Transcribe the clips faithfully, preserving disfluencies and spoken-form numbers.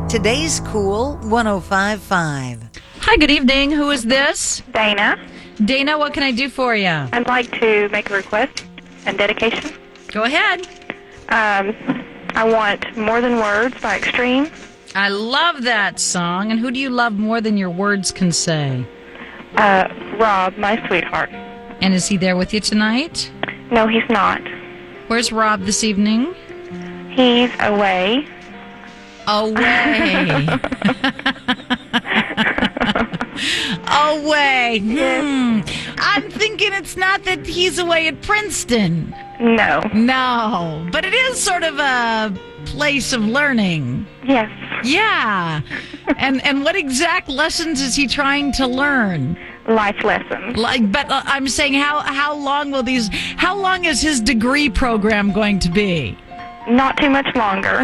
Today's Cool one oh five point five. Hi, good evening. Who is this? Dana. Dana, what can I do for you? I'd like to make a request and dedication. Go ahead. Um, I want More Than Words by Extreme. I love that song. And who do you love more than your words can say? Uh, Rob, my sweetheart. And is he there with you tonight? No, he's not. Where's Rob this evening? He's away. Away. Away. Hmm. I'm thinking it's not that he's away at Princeton. No. No. But it is sort of a place of learning. Yes. Yeah. And and what exact lessons is he trying to learn? Life lessons. Like, but uh, I'm saying, how how long will these? How long is his degree program going to be? Not too much longer.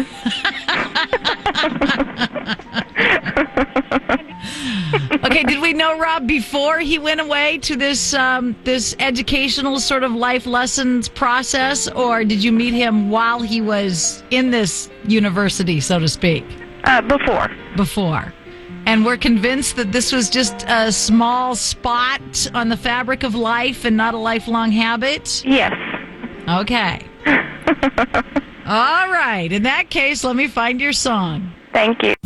Okay, did we know Rob before he went away to this um, this educational sort of life lessons process, or did you meet him while he was in this university, so to speak? Uh, before. Before. And we're convinced that this was just a small spot on the fabric of life and not a lifelong habit? Yes. Okay. All right. In that case, let me find your song. Thank you.